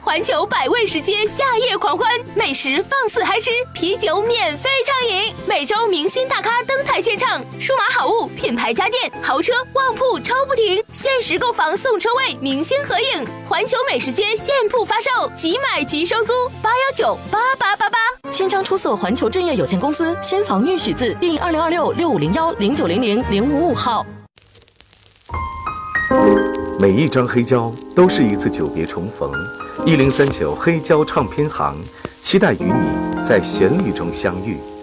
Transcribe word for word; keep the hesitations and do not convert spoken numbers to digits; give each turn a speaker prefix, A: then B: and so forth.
A: 环球百味食街夏夜狂欢，美食放肆嗨吃，啤酒免费畅饮，每周明星大咖登台献唱，数码好物、品牌家电、豪车、旺铺抽不停，限时购房送车位，明星合影，环球美食街现铺发售，即买即收租，八幺九八八八八。
B: 签章出售环球置业有限公司先房预许字第二零二六六五零幺零九零零零五五号。
C: 每一张黑胶都是一次久别重逢，一零三九黑胶唱片行，期待与你在旋律中相遇。